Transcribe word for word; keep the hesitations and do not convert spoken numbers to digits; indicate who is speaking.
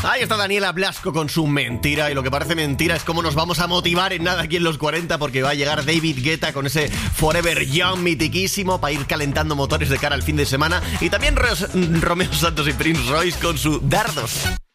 Speaker 1: Ahí está Daniela Blasco con su mentira. Y lo que parece mentira es cómo nos vamos a motivar en nada aquí en los cuarenta, porque va a llegar David Guetta con ese Forever Young mitiquísimo para ir calentando motores de cara al fin de semana. Y también Ros- Romeo Santos y Prince Royce con su Dardos.